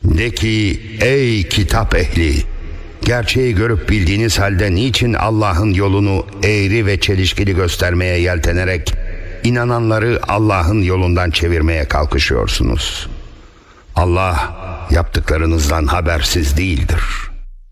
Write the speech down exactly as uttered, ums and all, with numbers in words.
De ki ey kitap ehli! Gerçeği görüp bildiğiniz halde niçin Allah'ın yolunu eğri ve çelişkili göstermeye yeltenerek inananları Allah'ın yolundan çevirmeye kalkışıyorsunuz? Allah yaptıklarınızdan habersiz değildir.